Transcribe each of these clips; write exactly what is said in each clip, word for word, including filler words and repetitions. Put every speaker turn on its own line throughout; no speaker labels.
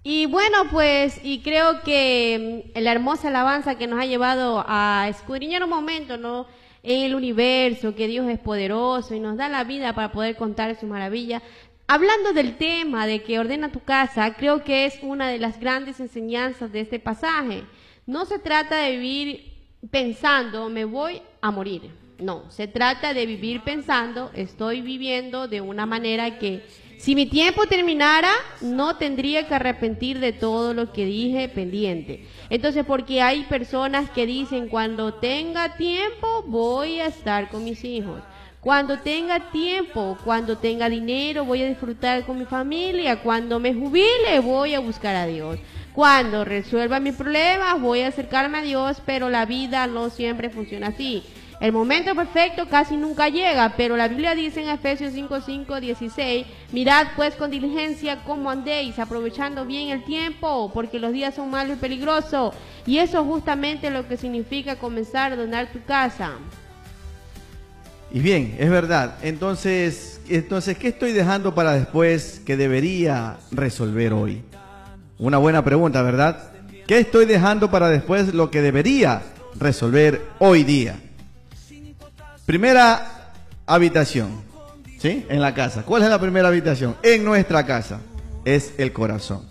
Y bueno, pues, y creo que mm, la hermosa alabanza que nos ha llevado a escudriñar un momento, ¿no? En el universo, que Dios es poderoso y nos da la vida para poder contar su maravilla. Hablando del tema de que ordena tu casa, creo que es una de las grandes enseñanzas de este pasaje. No se trata de vivir pensando, me voy a morir. No, se trata de vivir pensando, estoy viviendo de una manera que si mi tiempo terminara, no tendría que arrepentir de todo lo que dije pendiente. Entonces, porque hay personas que dicen, cuando tenga tiempo, voy a estar con mis hijos. Cuando tenga tiempo, cuando tenga dinero, voy a disfrutar con mi familia. Cuando me jubile, voy a buscar a Dios. Cuando resuelva mis problemas, voy a acercarme a Dios, pero la vida no siempre funciona así. El momento perfecto casi nunca llega, pero la Biblia dice en Efesios cinco, cinco, dieciséis, mirad pues con diligencia cómo andéis, aprovechando bien el tiempo, porque los días son malos y peligrosos. Y eso es justamente lo que significa comenzar a donar tu casa.
Y bien, es verdad. Entonces, entonces, ¿qué estoy dejando para después que debería resolver hoy? Una buena pregunta, ¿verdad? ¿Qué estoy dejando para después lo que debería resolver hoy día? Primera habitación, ¿sí? En la casa. ¿Cuál es la primera habitación? En nuestra casa. Es el corazón.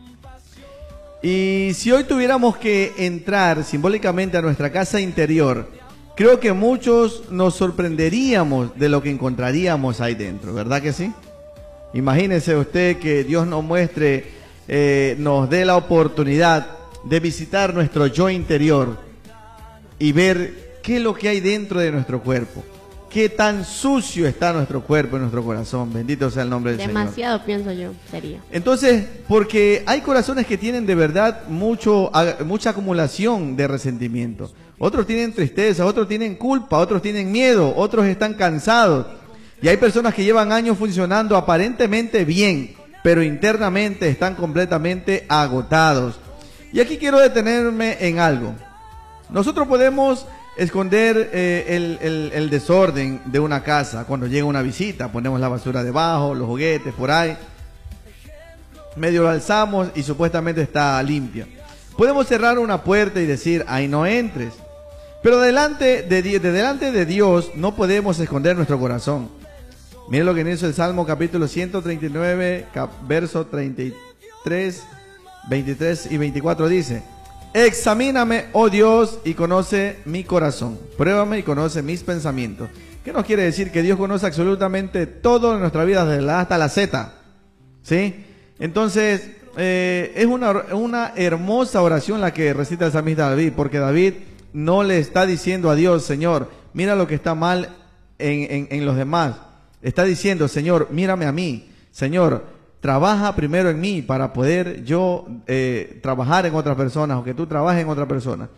Y si hoy tuviéramos que entrar simbólicamente a nuestra casa interior, creo que muchos nos sorprenderíamos de lo que encontraríamos ahí dentro, ¿verdad que sí? Imagínese usted que Dios nos muestre, eh, nos dé la oportunidad de visitar nuestro yo interior y ver qué es lo que hay dentro de nuestro cuerpo, qué tan sucio está nuestro cuerpo y nuestro corazón. Bendito sea el nombre del Señor.
Demasiado, pienso yo, sería.
Entonces, porque hay corazones que tienen de verdad mucho, mucha acumulación de resentimiento. Otros tienen tristeza, otros tienen culpa, otros tienen miedo, otros están cansados. Y hay personas que llevan años funcionando aparentemente bien, pero internamente están completamente agotados. Y aquí quiero detenerme en algo. Nosotros podemos esconder eh, el, el, el desorden de una casa. Cuando llega una visita, ponemos la basura debajo, los juguetes por ahí, medio lo alzamos y supuestamente está limpia. Podemos cerrar una puerta y decir, ahí no entres. Pero delante de, de delante de Dios no podemos esconder nuestro corazón. Miren lo que dice el Salmo capítulo ciento treinta y nueve, cap, verso treinta y tres, veintitrés y veinticuatro dice: examíname, oh Dios, y conoce mi corazón. Pruébame y conoce mis pensamientos. ¿Qué nos quiere decir? Que Dios conoce absolutamente todo en nuestra vida, desde la A hasta la Z. ¿Sí? Entonces, eh, es una, una hermosa oración la que recita el salmista David, porque David no le está diciendo a Dios, Señor, mira lo que está mal en, en, en los demás. Está diciendo, Señor, mírame a mí. Señor, trabaja primero en mí para poder yo eh, trabajar en otras personas, o que tú trabajes en otra persona.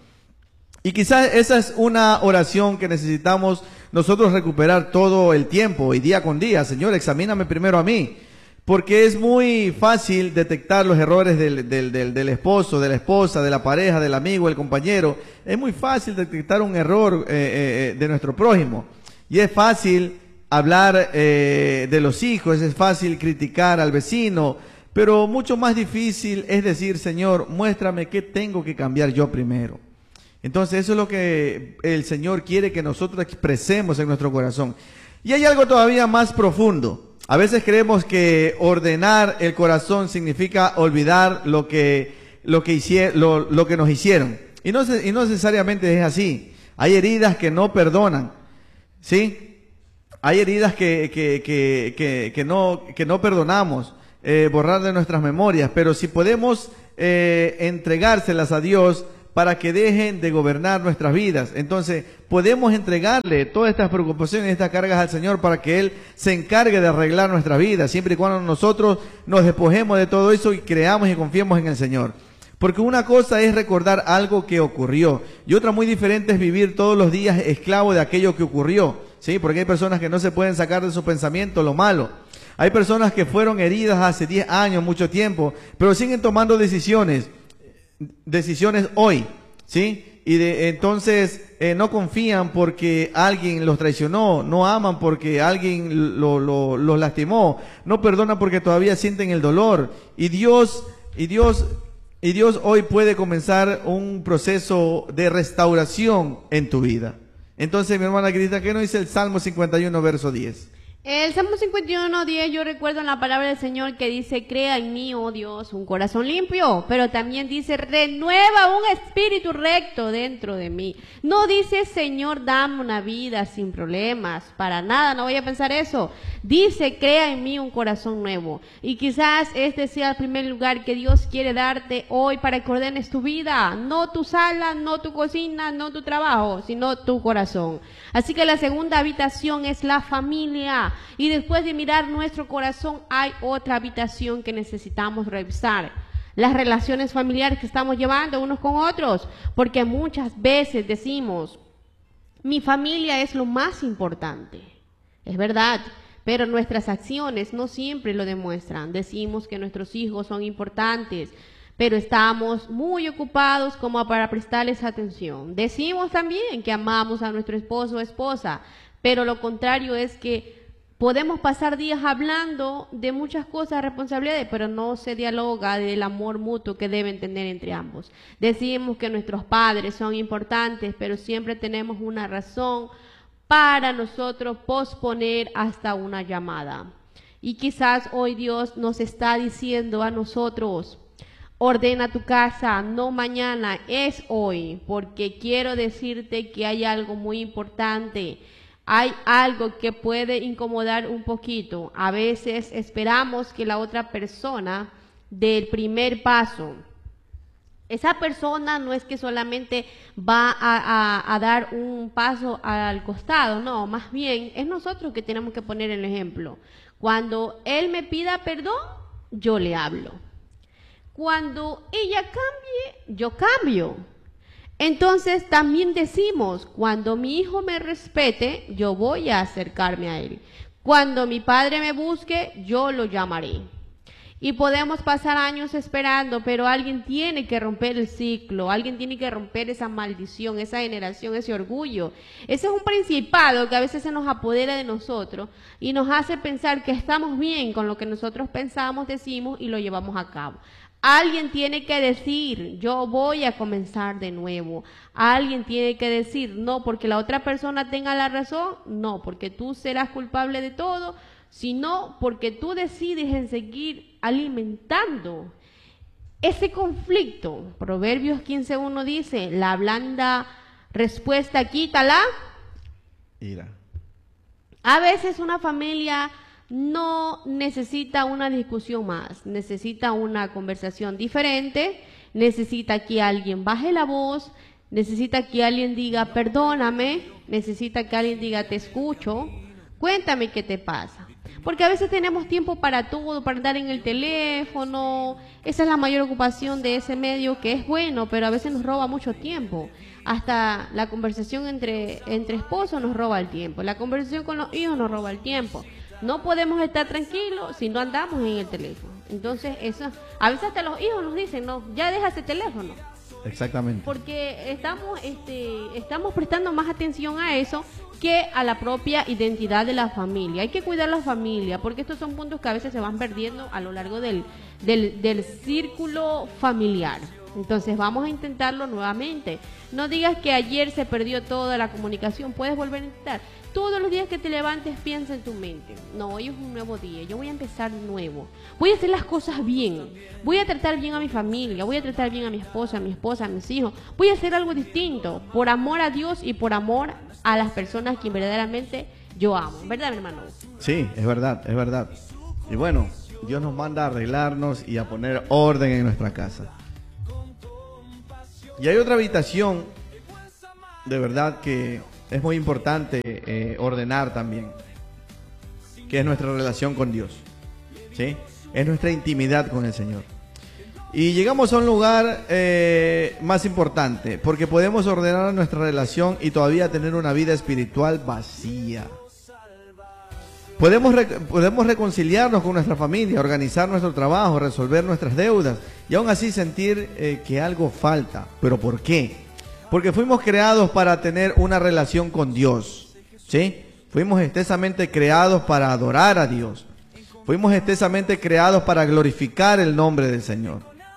Y quizás esa es una oración que necesitamos nosotros recuperar todo el tiempo y día con día. Señor, examíname primero a mí. Porque es muy fácil detectar los errores del, del, del, del esposo, de la esposa, de la pareja, del amigo, del compañero. Es muy fácil detectar un error eh, eh, de nuestro prójimo. Y es fácil hablar eh, de los hijos, es fácil criticar al vecino, pero mucho más difícil es decir, Señor, muéstrame qué tengo que cambiar yo primero. Entonces eso es lo que el Señor quiere que nosotros expresemos en nuestro corazón. Y hay algo todavía más profundo. A veces creemos que ordenar el corazón significa olvidar lo que, lo que, hicieron, lo, lo que nos hicieron. Y no, y no necesariamente es así. Hay heridas que no perdonan, ¿sí? Hay heridas que, que, que, que, que, no, que no perdonamos, eh, borrar de nuestras memorias. Pero si podemos eh, entregárselas a Dios para que dejen de gobernar nuestras vidas, entonces podemos entregarle todas estas preocupaciones y estas cargas al Señor para que Él se encargue de arreglar nuestra vida, siempre y cuando nosotros nos despojemos de todo eso y creamos y confiemos en el Señor. Porque una cosa es recordar algo que ocurrió y otra muy diferente es vivir todos los días esclavo de aquello que ocurrió, ¿sí? Porque hay personas que no se pueden sacar de su pensamiento lo malo. Hay personas que fueron heridas hace diez años, mucho tiempo, pero siguen tomando decisiones, decisiones hoy, ¿sí? Y de, entonces eh, no confían porque alguien los traicionó, no aman porque alguien lo, lo, los lastimó, no perdonan porque todavía sienten el dolor. Y Dios y Dios, y Dios hoy puede comenzar un proceso de restauración en tu vida. Entonces, mi hermana Crista, ¿qué nos dice el Salmo cincuenta y uno, verso diez?
El Salmo cincuenta y uno, diez, yo recuerdo en la palabra del Señor que dice, crea en mí, oh Dios, un corazón limpio, pero también dice, renueva un espíritu recto dentro de mí. No dice, Señor, dame una vida sin problemas, para nada, no voy a pensar eso. Dice, crea en mí un corazón nuevo. Y quizás este sea el primer lugar que Dios quiere darte hoy para que ordenes tu vida. No tu sala, no tu cocina, no tu trabajo, sino tu corazón. Así que la segunda habitación es la familia. Y después de mirar nuestro corazón, hay otra habitación que necesitamos revisar. Las relaciones familiares que estamos llevando unos con otros. Porque muchas veces decimos, mi familia es lo más importante. Es verdad, pero nuestras acciones no siempre lo demuestran. Decimos que nuestros hijos son importantes, pero estamos muy ocupados como para prestarles atención. Decimos también que amamos a nuestro esposo o esposa, pero lo contrario es que podemos pasar días hablando de muchas cosas, responsabilidades, pero no se dialoga del amor mutuo que deben tener entre ambos. Decimos que nuestros padres son importantes, pero siempre tenemos una razón para nosotros posponer hasta una llamada. Y quizás hoy Dios nos está diciendo a nosotros, ordena tu casa, no mañana, es hoy, porque quiero decirte que hay algo muy importante. Hay algo que puede incomodar un poquito. A veces esperamos que la otra persona dé el primer paso. Esa persona no es que solamente va a, a, a dar un paso al costado, no, más bien es nosotros que tenemos que poner el ejemplo. Cuando él me pida perdón, yo le hablo. Cuando ella cambie, yo cambio. Entonces también decimos, cuando mi hijo me respete, yo voy a acercarme a él. Cuando mi padre me busque, yo lo llamaré. Y podemos pasar años esperando, pero alguien tiene que romper el ciclo, alguien tiene que romper esa maldición, esa generación, ese orgullo. Ese es un principado que a veces se nos apodera de nosotros y nos hace pensar que estamos bien con lo que nosotros pensamos, decimos y lo llevamos a cabo. Alguien tiene que decir, yo voy a comenzar de nuevo. Alguien tiene que decir, no porque la otra persona tenga la razón, no porque tú serás culpable de todo, sino porque tú decides en seguir alimentando ese conflicto. Proverbios quince uno dice, la blanda respuesta quita la
ira.
A veces una familia no necesita una discusión más, necesita una conversación diferente, necesita que alguien baje la voz, necesita que alguien diga perdóname, necesita que alguien diga te escucho, cuéntame qué te pasa. Porque a veces tenemos tiempo para todo, para andar en el teléfono, esa es la mayor ocupación de ese medio que es bueno, pero a veces nos roba mucho tiempo. Hasta la conversación entre, entre esposos nos roba el tiempo, la conversación con los hijos nos roba el tiempo. No podemos estar tranquilos si no andamos en el teléfono. Entonces, eso, a veces hasta los hijos nos dicen, no, ya deja ese teléfono.
Exactamente.
Porque estamos, este, estamos prestando más atención a eso que a la propia identidad de la familia. Hay que cuidar la familia, porque estos son puntos que a veces se van perdiendo a lo largo del, del, del círculo familiar. Entonces vamos a intentarlo nuevamente. No digas que ayer se perdió toda la comunicación, puedes volver a intentar. Todos los días que te levantes piensa en tu mente, no, hoy es un nuevo día, yo voy a empezar de nuevo, voy a hacer las cosas bien, voy a tratar bien a mi familia, voy a tratar bien a mi esposa, a mi esposa, a mis hijos, voy a hacer algo distinto, por amor a Dios y por amor a las personas que verdaderamente yo amo, ¿verdad, mi hermano?
Sí, es verdad, es verdad. Y bueno, Dios nos manda a arreglarnos y a poner orden en nuestra casa. Y hay otra habitación, de verdad que es muy importante eh, ordenar también, que es nuestra relación con Dios, ¿sí? Es nuestra intimidad con el Señor. Y llegamos a un lugar eh, más importante, porque podemos ordenar nuestra relación y todavía tener una vida espiritual vacía. Podemos, rec- podemos reconciliarnos con nuestra familia, organizar nuestro trabajo, resolver nuestras deudas y aún así sentir eh, que algo falta. ¿Pero por qué? Porque fuimos creados para tener una relación con Dios, ¿sí? Fuimos extensamente creados para adorar a Dios. Fuimos extensamente creados para glorificar el nombre del Señor.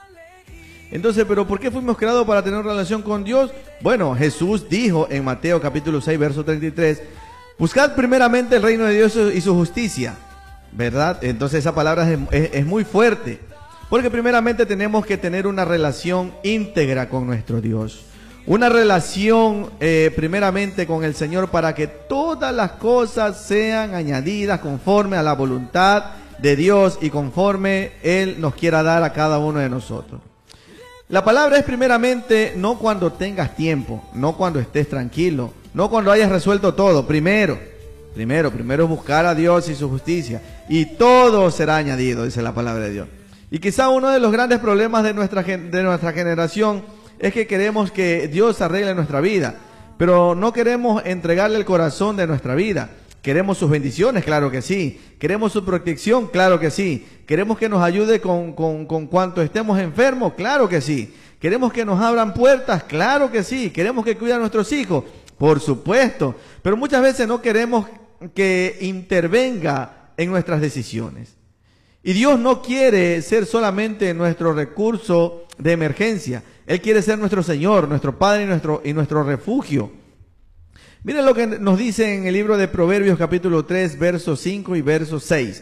Entonces, ¿pero por qué fuimos creados para tener relación con Dios? Bueno, Jesús dijo en Mateo capítulo seis, verso treinta y tres, buscad primeramente el reino de Dios y su justicia, ¿verdad? Entonces esa palabra es, es, es muy fuerte, porque primeramente tenemos que tener una relación íntegra con nuestro Dios. Una relación eh, primeramente con el Señor para que todas las cosas sean añadidas conforme a la voluntad de Dios y conforme Él nos quiera dar a cada uno de nosotros. La palabra es primeramente no cuando tengas tiempo, no cuando estés tranquilo, no cuando hayas resuelto todo. Primero, primero, primero buscar a Dios y su justicia y todo será añadido, dice la palabra de Dios. Y quizá uno de los grandes problemas de nuestra, de nuestra generación es que queremos que Dios arregle nuestra vida, pero no queremos entregarle el corazón de nuestra vida. Queremos sus bendiciones, claro que sí. Queremos su protección, claro que sí. Queremos que nos ayude con, con, con cuanto estemos enfermos, claro que sí. Queremos que nos abran puertas, claro que sí. Queremos que cuiden a nuestros hijos, por supuesto. Pero muchas veces no queremos que intervenga en nuestras decisiones. Y Dios no quiere ser solamente nuestro recurso de emergencia. Él quiere ser nuestro Señor, nuestro Padre y nuestro, y nuestro refugio. Miren lo que nos dice en el libro de Proverbios capítulo tres, versos cinco y verso seis.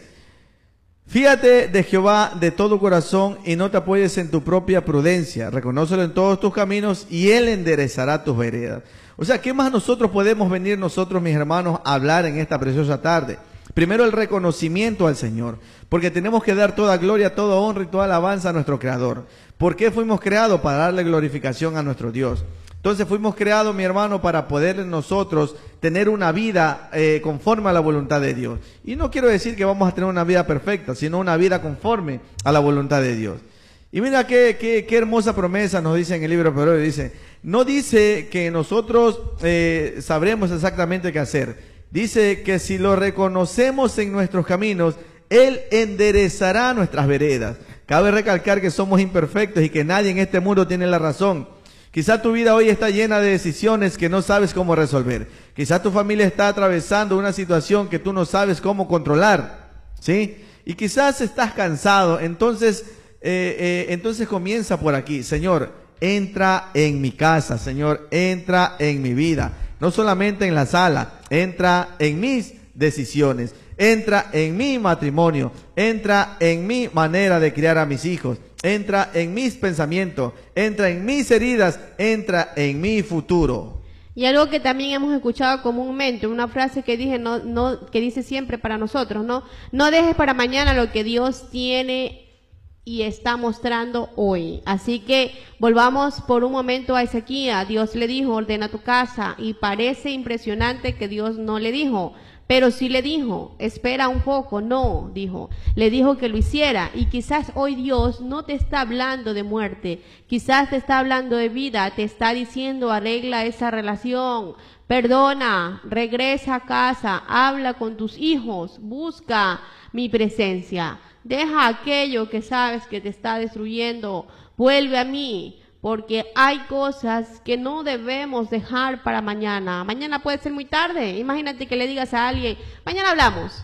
Fíjate de Jehová de todo corazón y no te apoyes en tu propia prudencia. Reconócelo en todos tus caminos y Él enderezará tus veredas. O sea, ¿qué más nosotros podemos venir nosotros, mis hermanos, a hablar en esta preciosa tarde? Primero, el reconocimiento al Señor, porque tenemos que dar toda gloria, toda honra y toda alabanza a nuestro Creador. ¿Por qué fuimos creados? Para darle glorificación a nuestro Dios. Entonces fuimos creados, mi hermano, para poder nosotros tener una vida eh, conforme a la voluntad de Dios. Y no quiero decir que vamos a tener una vida perfecta, sino una vida conforme a la voluntad de Dios. Y mira qué, qué, qué hermosa promesa nos dice en el libro de Proverbios. Dice, no dice que nosotros eh, sabremos exactamente qué hacer. Dice que si lo reconocemos en nuestros caminos, Él enderezará nuestras veredas. Cabe recalcar que somos imperfectos y que nadie en este mundo tiene la razón. Quizá tu vida hoy está llena de decisiones que no sabes cómo resolver. Quizá tu familia está atravesando una situación que tú no sabes cómo controlar, ¿sí? Y quizás estás cansado, entonces, eh, eh, entonces comienza por aquí. Señor, entra en mi casa, Señor, entra en mi vida. No solamente en la sala, entra en mis decisiones, entra en mi matrimonio, entra en mi manera de criar a mis hijos. Entra en mis pensamientos, entra en mis heridas, entra en mi futuro.
Y algo que también hemos escuchado comúnmente, una frase que dije, no, no, que dice siempre para nosotros, ¿no? No dejes para mañana lo que Dios tiene y está mostrando hoy. Así que volvamos por un momento a Ezequías. Dios le dijo, ordena tu casa, y parece impresionante que Dios no le dijo. Pero sí le dijo, espera un poco, no, dijo, le dijo que lo hiciera. Y quizás hoy Dios no te está hablando de muerte, quizás te está hablando de vida, te está diciendo arregla esa relación, perdona, regresa a casa, habla con tus hijos, busca mi presencia, deja aquello que sabes que te está destruyendo, vuelve a mí. Porque hay cosas que no debemos dejar para mañana. Mañana puede ser muy tarde. Imagínate que le digas a alguien, mañana hablamos.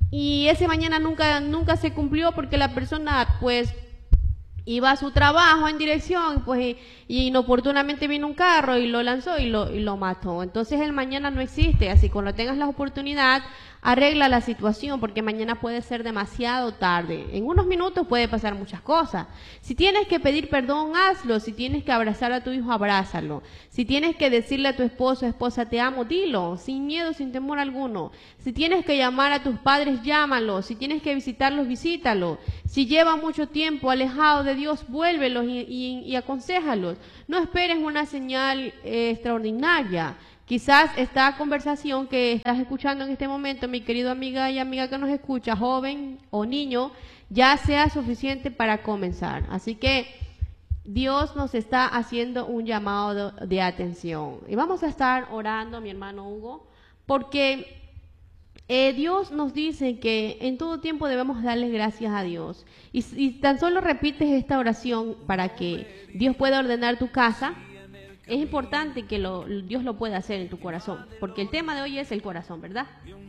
Y ese mañana nunca, nunca se cumplió porque la persona pues iba a su trabajo en dirección, pues, y, y inoportunamente vino un carro y lo lanzó y lo, y lo mató. Entonces el mañana no existe. Así cuando tengas la oportunidad, arregla la situación, porque mañana puede ser demasiado tarde. En unos minutos puede pasar muchas cosas. Si tienes que pedir perdón, hazlo. Si tienes que abrazar a tu hijo, abrázalo. Si tienes que decirle a tu esposo, esposa, te amo, dilo, sin miedo, sin temor alguno. Si tienes que llamar a tus padres, llámalos. Si tienes que visitarlos, visítalos. Si llevan mucho tiempo alejados de Dios, vuélvelos y, y, y aconséjalos. No esperes una señal eh, extraordinaria. Quizás esta conversación que estás escuchando en este momento, mi querido amiga y amiga que nos escucha, joven o niño, ya sea suficiente para comenzar. Así que Dios nos está haciendo un llamado de, de atención. Y vamos a estar orando, mi hermano Hugo, porque eh, Dios nos dice que en todo tiempo debemos darle gracias a Dios. Y, y tan solo repites esta oración para que Dios pueda ordenar tu casa. Es importante que lo, Dios lo pueda hacer en tu corazón, porque el tema de hoy es el corazón, ¿verdad?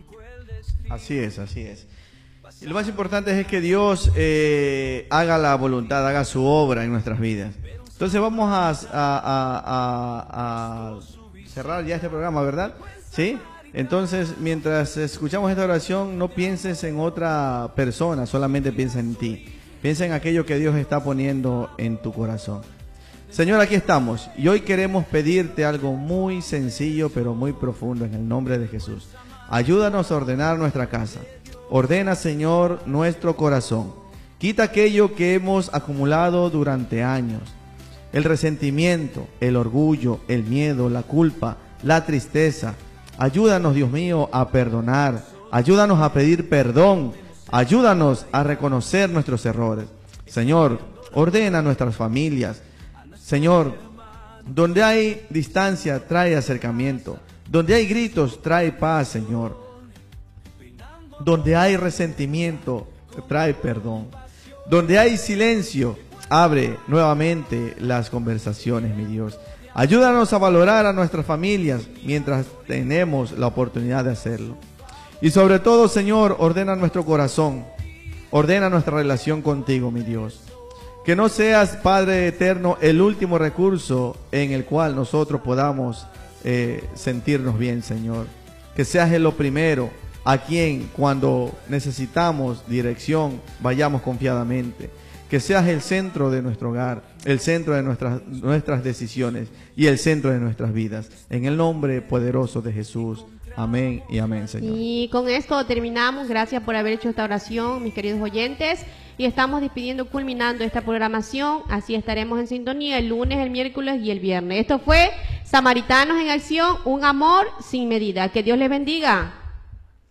Así es, así es. Y lo más importante es que Dios eh, haga la voluntad, haga su obra en nuestras vidas. Entonces vamos a, a, a, a, a cerrar ya este programa, ¿verdad? ¿Sí? Entonces, mientras escuchamos esta oración, no pienses en otra persona, solamente piensa en ti. Piensa en aquello que Dios está poniendo en tu corazón. Señor, aquí estamos y hoy queremos pedirte algo muy sencillo pero muy profundo en el nombre de Jesús. Ayúdanos a ordenar nuestra casa. Ordena, Señor, nuestro corazón. Quita aquello que hemos acumulado durante años. El resentimiento, el orgullo, el miedo, la culpa, la tristeza. Ayúdanos, Dios mío, a perdonar. Ayúdanos a pedir perdón. Ayúdanos a reconocer nuestros errores. Señor, ordena nuestras familias. Señor, donde hay distancia, trae acercamiento. Donde hay gritos, trae paz, Señor. Donde hay resentimiento, trae perdón. Donde hay silencio, abre nuevamente las conversaciones, mi Dios. Ayúdanos a valorar a nuestras familias mientras tenemos la oportunidad de hacerlo. Y sobre todo, Señor, ordena nuestro corazón. Ordena nuestra relación contigo, mi Dios. Que no seas, Padre eterno, el último recurso en el cual nosotros podamos eh, sentirnos bien, Señor. Que seas el lo primero a quien cuando necesitamos dirección vayamos confiadamente. Que seas el centro de nuestro hogar, el centro de nuestras, nuestras decisiones y el centro de nuestras vidas. En el nombre poderoso de Jesús. Amén y amén, Señor.
Y con esto terminamos. Gracias por haber hecho esta oración, mis queridos oyentes. Y estamos despidiendo, culminando esta programación. Así estaremos en sintonía el lunes, el miércoles y el viernes. Esto fue Samaritanos en Acción, un amor sin medida. Que Dios les bendiga.